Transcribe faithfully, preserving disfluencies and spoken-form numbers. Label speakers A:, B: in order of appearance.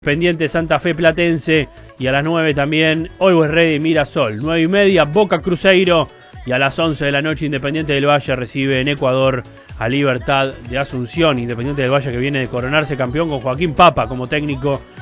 A: Pendiente Santa Fe Platense y a las nueve también Always Ready Mirasol. nueve y media Boca Cruzeiro y a las once de la noche Independiente del Valle recibe en Ecuador a Libertad de Asunción. Independiente del Valle que viene de coronarse campeón con Joaquín Papa como técnico